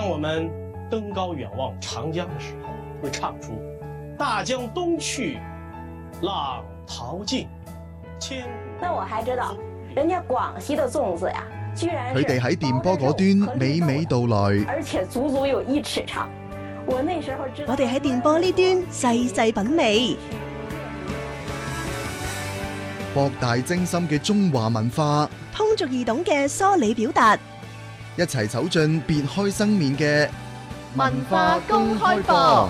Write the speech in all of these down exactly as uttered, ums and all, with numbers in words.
当我们登高远望长江的时候，会唱出“大江东去，浪淘尽，千古”。 那我還知道，人家廣西的粽子呀，居然佢哋喺電波嗰端娓娓道來， 而且足足有一尺長。我那時候知道， 我哋喺電波呢端細細品味， 博大精深嘅中華文化， 通俗易懂嘅梳理表達， 一齊走進別開生面嘅文化公開課。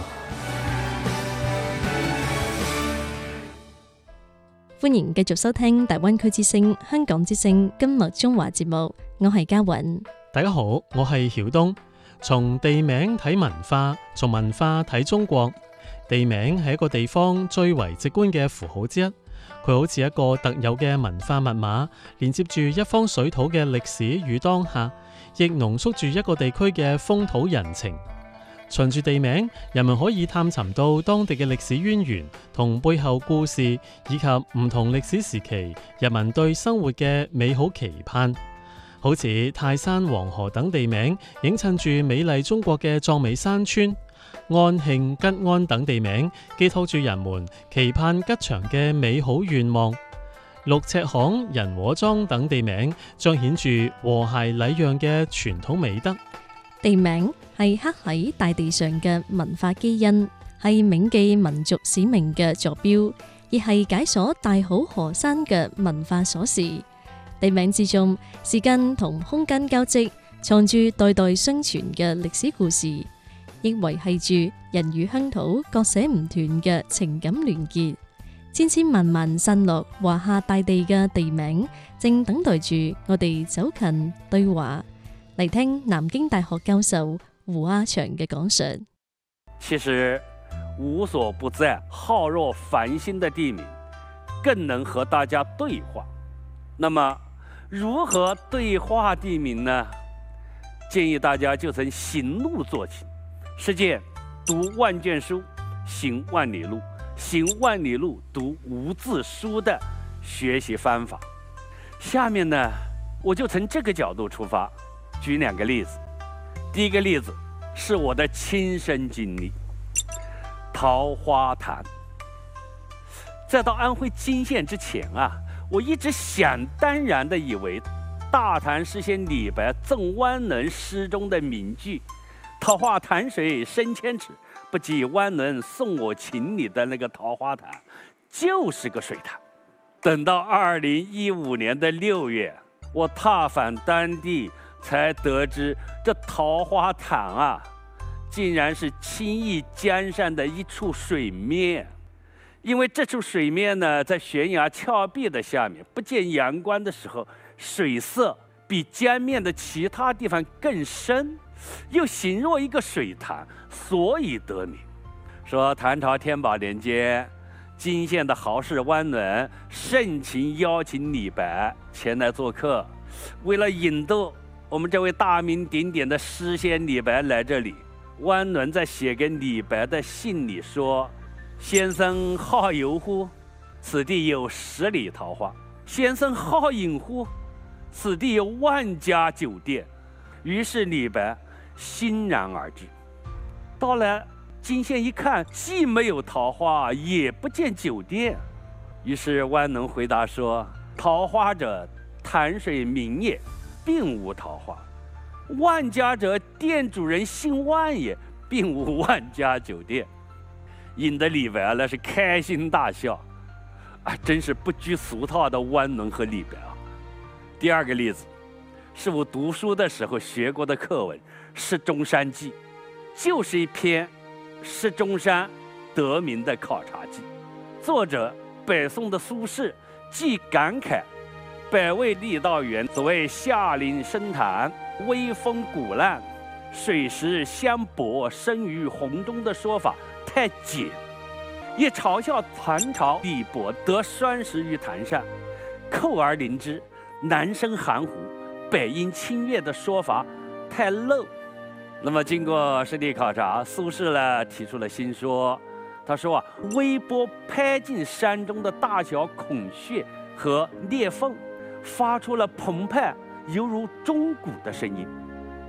歡迎繼續收聽大灣區之聲、香港之聲今日中華節目，我係嘉韻。 大家好，我係曉東。從地名睇文化，從文化睇中國。地名係一個地方最為直觀嘅符號之一，佢好似一個特有嘅文化密碼，連接住一方水土嘅歷史與當下，亦濃縮住一個地區嘅風土人情。循住地名，人們可以探尋到當地嘅歷史淵源同背後故事，以及唔同歷史時期人民對生活嘅美好期盼。好似泰山、黃河等地名，映襯住美麗中國嘅壯美山川；安慶、吉安等地名，寄託住人們期盼吉祥嘅美好願望。六尺巷、人和莊等地名，彰顯住和諧禮讓嘅傳統美德。 地名係刻喺大地上嘅文化基因，係銘記民族使命嘅坐標，亦係解鎖大好河山嘅文化鎖匙。地名之中，時間同空間交織，藏住代代相傳嘅歷史故事，亦維繫住人與鄉土割捨唔斷嘅情感聯結。千千萬萬散落華夏大地嘅地名，正等待住我哋走近對話。嚟聽南京大學教授胡阿祥嘅講述。 其實無所不在、浩若繁星的地名，更能和大家對話。那麼如何對話地名呢？建議大家就從行路做起，實踐讀萬卷書，行萬里路，行萬里路讀無字書的學習方法。下面呢，我就從這個角度出發，舉兩個例子。第一個例子是我的親身經歷，桃花潭。在到安徽涇縣之前啊，我一直想當然地以為大潭是寫李白《贈汪倫》詩中的名句“桃花潭水深千尺，不及汪倫送我情裡”的那個桃花潭就是個水潭。等到二零一五年的六月，我踏訪當地，才得知這桃花潭啊，竟然是青義江上的一處水面。因為這處水面呢，在懸崖峭壁的下面，不見陽光的時候，水色比江面的其他地方更深，又形若一個水潭，所以得名。說唐朝天寶年間，涇縣的豪士汪倫盛情邀請李白前來做客，為了引逗我們這位大名鼎鼎的詩仙李白來這裡，汪倫在寫給李白的信裡說：“先生好遊乎？此地有十里桃花。先生好飲乎？此地有萬家酒店。”於是李白欣然而至。到了涇縣一看，既沒有桃花，也不見酒店。於是汪倫回答說：“桃花者，潭水名也，並無桃花；萬家者，店主人姓萬也，並無萬家酒店。”引得李白那是開心大笑，啊，真是不拘俗套的汪倫和李白啊。第二個例子，是我讀書的時候學過的課文《釋中山記》，就是一篇釋中山得名的考察記。作者北宋的蘇軾，既感慨百味酈道園所謂下臨深潭，微風鼓浪，水石相搏，生於洪中的說法太簡，也嘲笑唐朝李博得雙石於潭上，扣而臨之，南生含糊，北應清月的說法太漏。那麼經過實地考察，蘇軾呢提出了新說，他說啊，微波拍進山中的大小孔穴和裂縫，發出了澎湃猶如鐘鼓的聲音。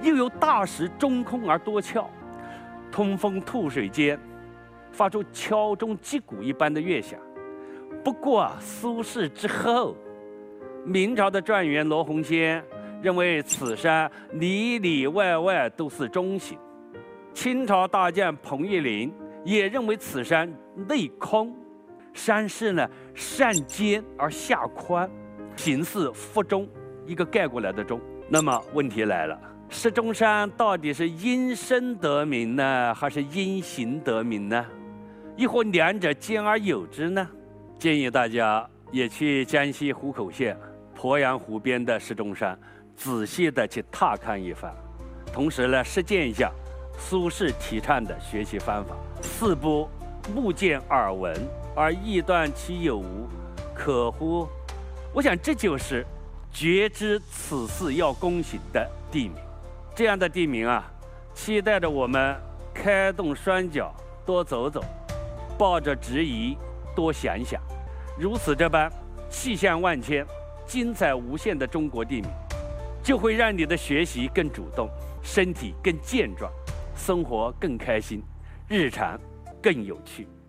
又有大石中空而多峭，通风吐水间，发出敲钟击鼓一般的乐响。不过啊，苏轼之后，明朝的状元罗洪先认为此山里里外外都是中形。清朝大将彭玉麟也认为此山内空，山势呢上尖而下宽，形似腹中一个盖过来的钟。那么问题来了，石钟山到底是因声得名呢，还是因形得名呢？亦或两者兼而有之呢？建议大家也去江西湖口县鄱阳湖边的石钟山，仔细的去踏看一番，同时呢，实践一下苏轼提倡的学习方法：四不目见耳闻，而臆断其有无，可乎？我想这就是觉知此事要躬行的地名。这样的地名啊，期待着我们开动双脚，多走走，抱着质疑，多想想。如此这般气象万千、精彩无限的中国地名，就会让你的学习更主动，身体更健壮，生活更开心，日常更有趣。